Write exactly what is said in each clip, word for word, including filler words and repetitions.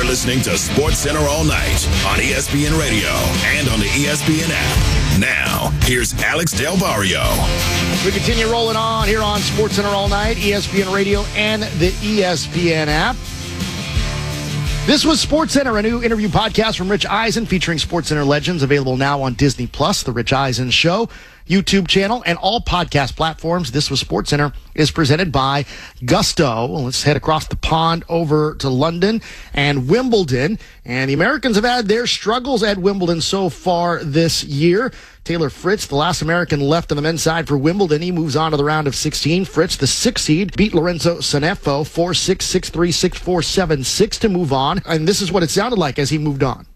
You're listening to Sports Center all night on E S P N Radio and on the E S P N app. Now, here's Alex Del Barrio. We continue rolling on here on Sports Center all night, E S P N Radio and the E S P N app. This was Sports Center, a new interview podcast from Rich Eisen featuring Sports Center legends, available now on Disney Plus, The Rich Eisen Show, YouTube channel, and all podcast platforms. This was Sports Center is presented by Gusto. Well, let's head across the pond over to London and Wimbledon. And the Americans have had their struggles at Wimbledon so far this year. Taylor Fritz, the last American left on the men's side for Wimbledon, he moves on to the round of sixteen. Fritz, the sixth seed, beat Lorenzo Sanefo four six, six three, six four, seven six to move on. And this is what it sounded like as he moved on.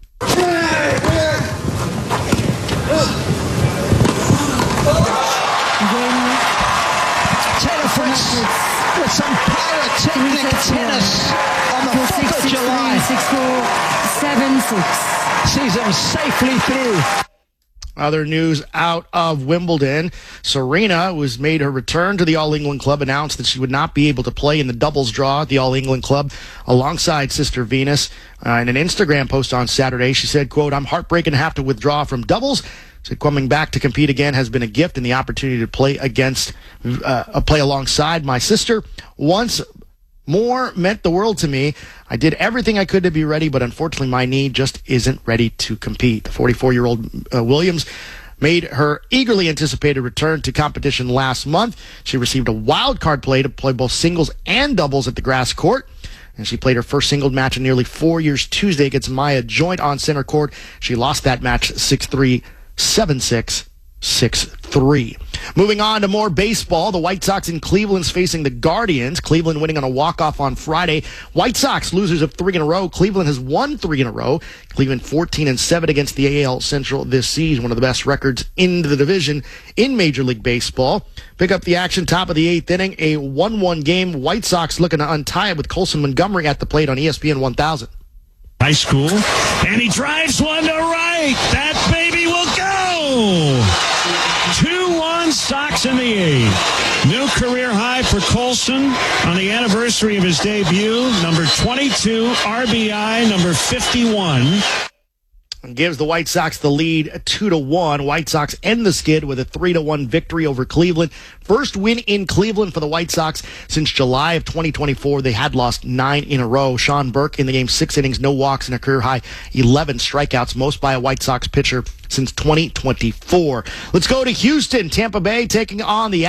With some pyrotechnic tennis on the fourth of July. six four, seven six. Sees him safely through. Other news out of Wimbledon. Serena, who has made her return to the All England Club, announced that she would not be able to play in the doubles draw at the All England Club alongside Sister Venus. Uh, in an Instagram post on Saturday, she said, quote, "I'm heartbroken to have to withdraw from doubles. So coming back to compete again has been a gift, and the opportunity to play against, uh, play alongside my sister once more meant the world to me. I did everything I could to be ready, but unfortunately my knee just isn't ready to compete." The forty-four-year-old uh, Williams made her eagerly anticipated return to competition last month. She received a wild card play to play both singles and doubles at the grass court. And she played her first single match in nearly four years Tuesday against Maya Joint on center court. She lost that match six three, seven six, six three. Moving on to more baseball, the White Sox in Cleveland's facing the Guardians. Cleveland winning on a walk-off on Friday. White Sox losers of three in a row. Cleveland has won three in a row. Cleveland fourteen and seven against the A L Central this season, one of the best records in the division in Major League Baseball. Pick up the action, top of the eighth inning, a one one game. White Sox looking to untie it with Colson Montgomery at the plate on E S P N one thousand. High school, and he drives one to right. That baby will go. two one Sox in the eighth. New career high for Colson on the anniversary of his debut. Number twenty-two, R B I, number fifty-one. And gives the White Sox the lead two to one. White Sox end the skid with a three to one victory over Cleveland. First win in Cleveland for the White Sox since July of twenty twenty-four. They had lost nine in a row. Sean Burke in the game, six innings, no walks, and a career high eleven strikeouts, most by a White Sox pitcher since twenty twenty-four. Let's go to Houston. Tampa Bay taking on the